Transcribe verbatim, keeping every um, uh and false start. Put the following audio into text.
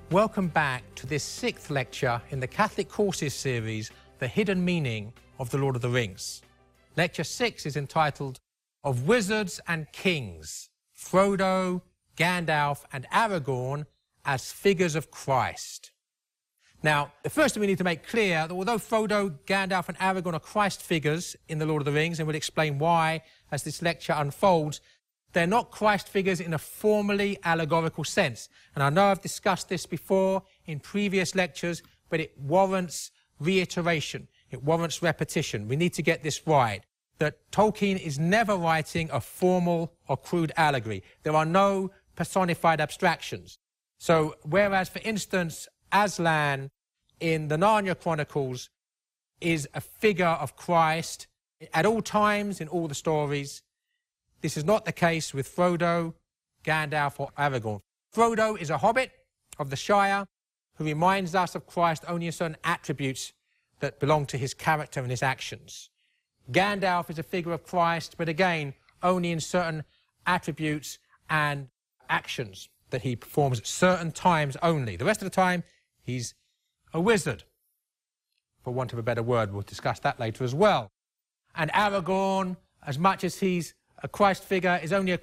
Welcome back to this sixth lecture in the Catholic Courses series, The Hidden Meaning of the Lord of the Rings. Lecture six is entitled Of Wizards and Kings, Frodo, Gandalf and Aragorn as Figures of Christ. Now, the first thing we need to make clear that although Frodo, Gandalf and Aragorn are Christ figures in the Lord of the Rings, and we'll explain why as this lecture unfolds, they're not Christ figures in a formally allegorical sense. And I know I've discussed this before in previous lectures, but it warrants reiteration. It warrants repetition. We need to get this right, that Tolkien is never writing a formal or crude allegory. There are no personified abstractions. So whereas, for instance, Aslan in the Narnia Chronicles is a figure of Christ at all times in all the stories, this is not the case with Frodo, Gandalf or Aragorn. Frodo is a hobbit of the Shire who reminds us of Christ only in certain attributes that belong to his character and his actions. Gandalf is a figure of Christ, but again, only in certain attributes and actions that he performs at certain times only. The rest of the time, he's a wizard. For want of a better word, we'll discuss that later as well. And Aragorn, as much as he's a Christ figure, is only a